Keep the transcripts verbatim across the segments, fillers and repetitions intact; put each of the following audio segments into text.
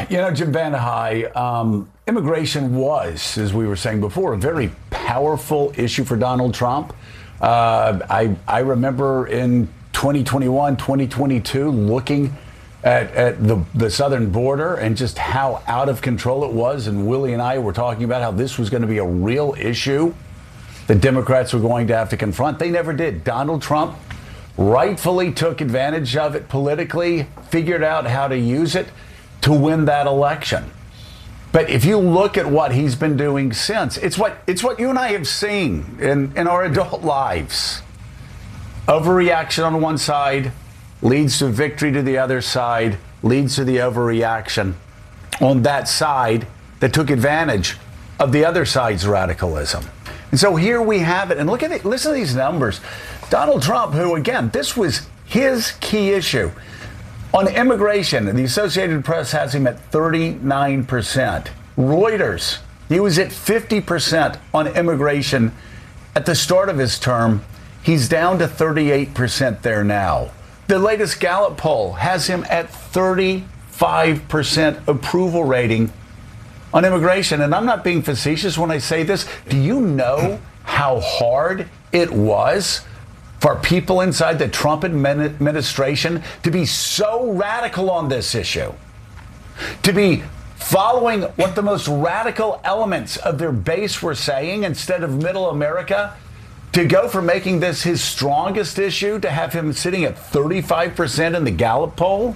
You know, Jim Van High, um, immigration was, as we were saying before, a very powerful issue for Donald Trump. Uh, I, I remember in twenty twenty-one, twenty twenty-two, looking at, at the, the southern border and just how out of control it was. And Willie and I were talking about how this was going to be a real issue the Democrats were going to have to confront. They never did. Donald Trump rightfully took advantage of it politically, figured out how to use it to win that election. But if you look at what he's been doing since, it's what it's what you and I have seen in, in our adult lives. Overreaction on one side leads to victory to the other side, leads to the overreaction on that side that took advantage of the other side's radicalism. And so here we have it. And look at it. Listen to these numbers. Donald Trump, who, again, this was his key issue. On immigration, the Associated Press has him at thirty-nine percent. Reuters, he was at fifty percent on immigration at the start of his term. He's down to thirty-eight percent there now. The latest Gallup poll has him at thirty-five percent approval rating on immigration. And I'm not being facetious when I say this. Do you know how hard it was for people inside the Trump administration to be so radical on this issue? To be following what the most radical elements of their base were saying instead of middle America? To go from making this his strongest issue to have him sitting at thirty-five percent in the Gallup poll?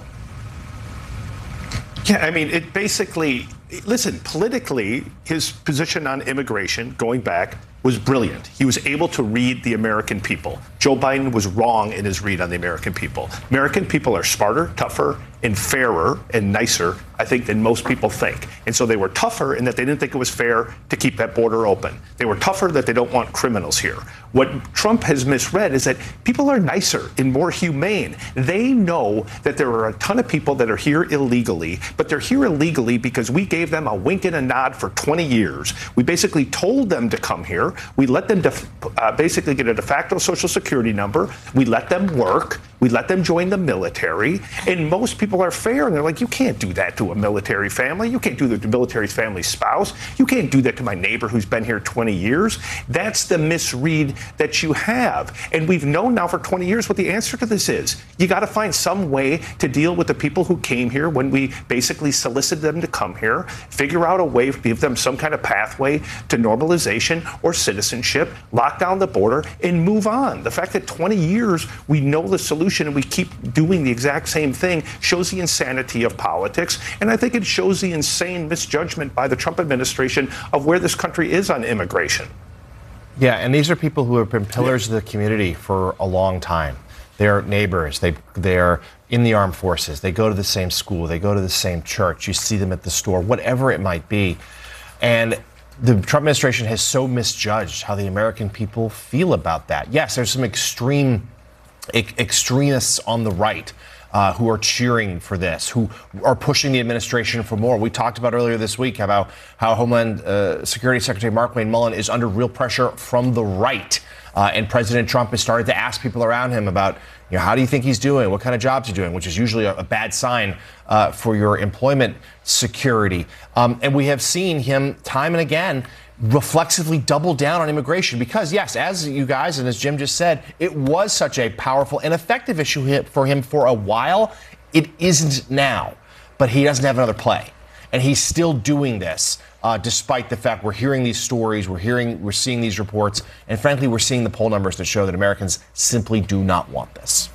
Yeah, I mean, it basically, listen, politically, his position on immigration going back was brilliant. He was able to read the American people. Joe Biden was wrong in his read on the American people. American people are smarter, tougher, and fairer and nicer, I think, than most people think. And so they were tougher in that they didn't think it was fair to keep that border open. They were tougher that they don't want criminals here. What Trump has misread is that people are nicer and more humane. They know that there are a ton of people that are here illegally, but they're here illegally because we gave them a wink and a nod for twenty years. We basically told them to come here. We let them def- uh, basically get a de facto Social Security number. We let them work. We let them join the military. And most people are fair. And they're like, you can't do that to a military family. You can't do that to a military family's spouse. You can't do that to my neighbor who's been here twenty years. That's the misread that you have. And we've known now for twenty years what the answer to this is. You got to find some way to deal with the people who came here when we basically solicited them to come here, figure out a way to give them some kind of pathway to normalization or citizenship, lock down the border, and move on. The fact that twenty years we know the solution and we keep doing the exact same thing shows the insanity of politics. And I think it shows the insane misjudgment by the Trump administration of where this country is on immigration. Yeah, and these are people who have been pillars of the community for a long time. They're neighbors. They, they're in the armed forces. They go to the same school. They go to the same church. You see them at the store, whatever it might be. And the Trump administration has so misjudged how the American people feel about that. Yes, there's some extreme e- extremists on the right uh, who are cheering for this, who are pushing the administration for more. We talked about earlier this week about how Homeland uh, Security Secretary Mark Wayne Mullen is under real pressure from the right. Uh, and President Trump has started to ask people around him about, you know, how do you think he's doing? What kind of jobs he's doing? Which is usually a, a bad sign uh, for your employment security. Um, and we have seen him time and again reflexively double down on immigration because, yes, as you guys and as Jim just said, it was such a powerful and effective issue for him for a while. It isn't now, but he doesn't have another play. And he's still doing this, uh, despite the fact we're hearing these stories, we're hearing, we're seeing these reports, and frankly, we're seeing the poll numbers that show that Americans simply do not want this.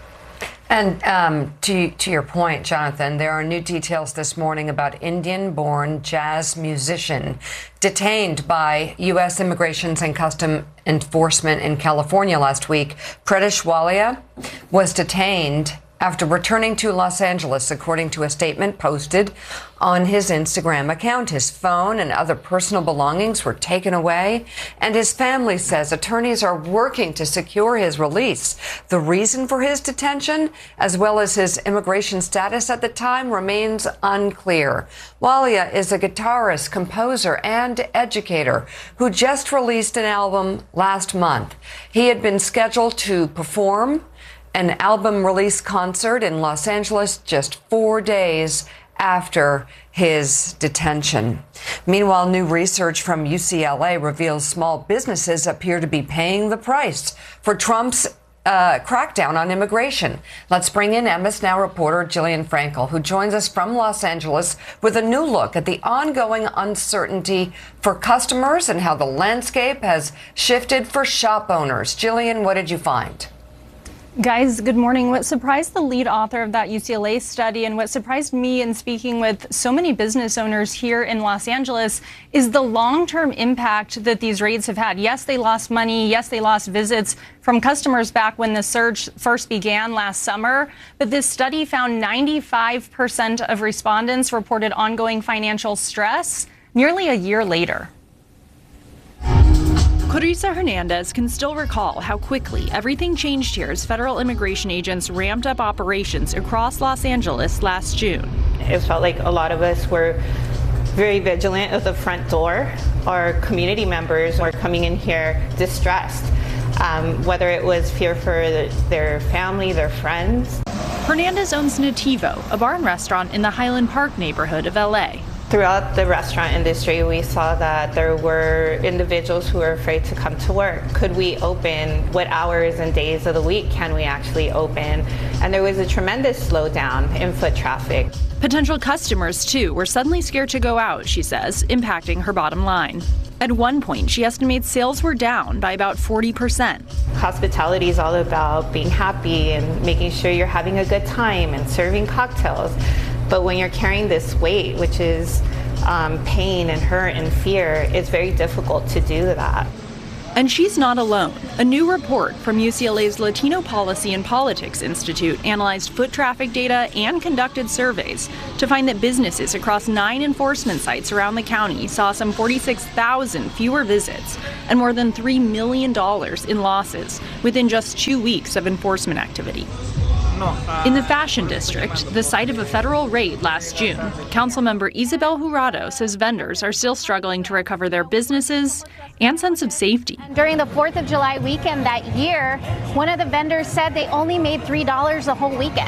And um, to, to your point, Jonathan, there are new details this morning about Indian-born jazz musician detained by U S Immigration and Customs Enforcement in California last week. Pritish Walia was detained after returning to Los Angeles, according to a statement posted on his Instagram account. His phone and other personal belongings were taken away, and his family says attorneys are working to secure his release. The reason for his detention, as well as his immigration status at the time, remains unclear. Walia is a guitarist, composer, and educator who just released an album last month. He had been scheduled to perform an album release concert in Los Angeles just four days after his detention. Meanwhile, new research from U C L A reveals small businesses appear to be paying the price for Trump's uh, crackdown on immigration. Let's bring in M S Now reporter Jillian Frankel, who joins us from Los Angeles with a new look at the ongoing uncertainty for customers and how the landscape has shifted for shop owners. Jillian, what did you find? Guys, good morning. What surprised the lead author of that U C L A study and what surprised me in speaking with so many business owners here in Los Angeles is the long-term impact that these raids have had. Yes, they lost money. Yes, they lost visits from customers back when the surge first began last summer. But this study found ninety-five percent of respondents reported ongoing financial stress nearly a year later. Clarissa Hernandez can still recall how quickly everything changed here as federal immigration agents ramped up operations across Los Angeles last June. It felt like a lot of us were very vigilant at the front door. Our community members were coming in here distressed, um, whether it was fear for the, their family, their friends. Hernandez owns Nativo, a bar and restaurant in the Highland Park neighborhood of L A. Throughout the restaurant industry, we saw that there were individuals who were afraid to come to work. Could we open? What hours and days of the week can we actually open? And there was a tremendous slowdown in foot traffic. Potential customers, too, were suddenly scared to go out, she says, impacting her bottom line. At one point, she estimates sales were down by about forty percent. Hospitality is all about being happy and making sure you're having a good time and serving cocktails. But when you're carrying this weight, which is um, pain and hurt and fear, it's very difficult to do that. And she's not alone. A new report from U C L A's Latino Policy and Politics Institute analyzed foot traffic data and conducted surveys to find that businesses across nine enforcement sites around the county saw some forty-six thousand fewer visits and more than three million dollars in losses within just two weeks of enforcement activity. In the Fashion District, the site of a federal raid last June, Councilmember Isabel Jurado says vendors are still struggling to recover their businesses and sense of safety. During the fourth of July weekend that year, one of the vendors said they only made three dollars the whole weekend.